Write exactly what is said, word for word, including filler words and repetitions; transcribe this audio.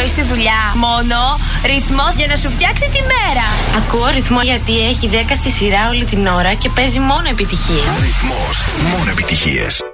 πρωί στη δουλειά. Μόνο ρυθμός για να σου φτιάξει τη μέρα. Ακούω ρυθμό γιατί έχει δέκα στη σειρά όλη την ώρα και παίζει μόνο επιτυχίες. Ρυθμός, μόνο επιτυχίες.